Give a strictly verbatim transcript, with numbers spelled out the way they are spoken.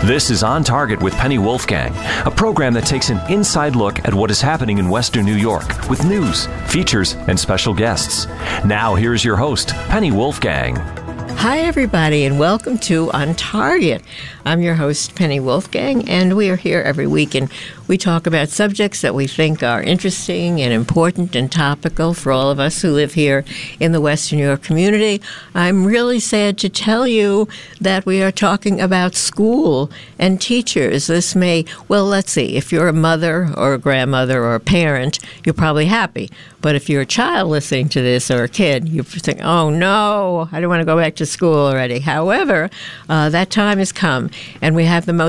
This is On Target with Penny Wolfgang, a program that takes an inside look at what is happening in Western New York with news, features, and special guests. Now, here's your host, Penny Wolfgang. Hi, everybody, and welcome to On Target. I'm your host, Penny Wolfgang, and we are here every week, and we talk about subjects that we think are interesting and important and topical for all of us who live here in the Western New York community. I'm really sad to tell you that we are talking about school and teachers. This may, well, let's see, if you're a mother or a grandmother or a parent, you're probably happy. But if you're a child listening to this or a kid, you think, oh, no, I don't want to go back to school already. However, uh, that time has come, and we have the most